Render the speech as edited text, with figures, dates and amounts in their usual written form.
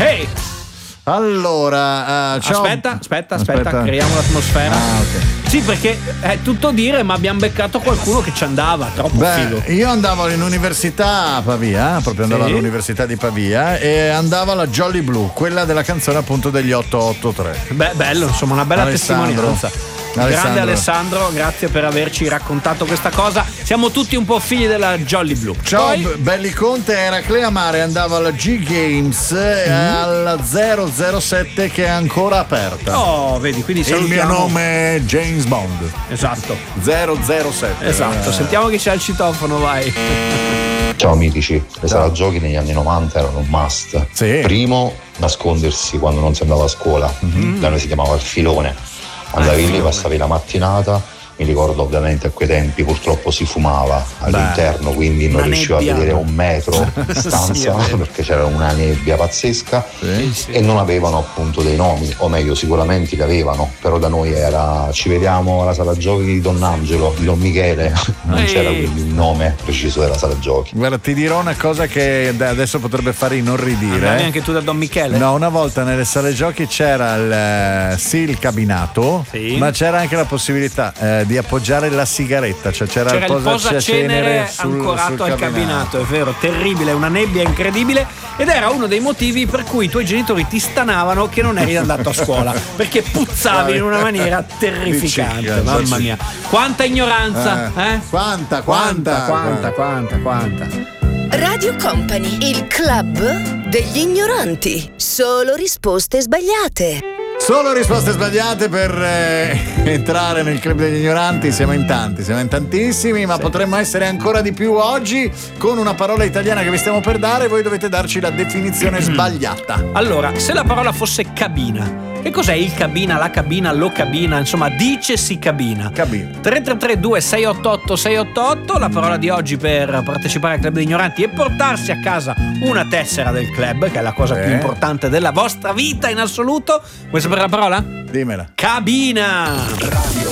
Ehi! Allora, ciao. Aspetta, creiamo l'atmosfera. Ok. Sì, perché è tutto dire, ma abbiamo beccato qualcuno che ci andava, troppo figo. Io andavo in università a Pavia, proprio andavo all'università di Pavia e andavo alla Jolly Blue, quella della canzone appunto degli 883. Beh, bello, insomma, una bella testimonianza. Grande Alessandro, grazie per averci raccontato questa cosa. Siamo tutti un po' figli della Jolly Blue. Ciao, Belli Conte, Eraclea Mare andava alla G Games alla 007 che è ancora aperta. Oh, vedi, quindi salutiamo. Il mio nome è James Bond. Esatto. 007. Esatto, sentiamo chi c'è al citofono, vai. Ciao amici, le sala giochi negli anni 90 erano un must. Sì. Primo, nascondersi quando non si andava a scuola, da noi si chiamava il filone. Andavi lì, passavi la mattinata. Mi ricordo ovviamente a quei tempi purtroppo si fumava all'interno, quindi non riuscivo a vedere un metro di stanza perché c'era una nebbia pazzesca e non avevano appunto dei nomi, o meglio sicuramente li avevano, però da noi era ci vediamo alla sala giochi di Don Angelo, di Don Michele, non c'era quindi il nome preciso della sala giochi. Guarda, ti dirò una cosa che adesso potrebbe fare inorridire. Andavi anche tu da Don Michele? No, una volta nelle sale giochi c'era il cabinato, ma c'era anche la possibilità di appoggiare la sigaretta, cioè c'era il posacenere ancorato al cabinato, è vero, terribile, una nebbia incredibile, ed era uno dei motivi per cui i tuoi genitori ti stanavano che non eri andato a scuola, perché puzzavi in una maniera terrificante. Mamma mia, quanta ignoranza, Quanta. Radio Company, il club degli ignoranti. Solo risposte sbagliate. Solo risposte sbagliate per entrare nel club degli ignoranti. Siamo in tantissimi, ma potremmo essere ancora di più oggi con una parola italiana che vi stiamo per dare. Voi dovete darci la definizione sbagliata. Allora, se la parola fosse cabina, che cos'è il cabina, la cabina, lo cabina, insomma, dicesi cabina. 333-2688-688, la parola di oggi per partecipare al club degli ignoranti e portarsi a casa una tessera del club, che è la cosa più importante della vostra vita in assoluto. Vuoi sapere la parola? Dimmela. Cabina.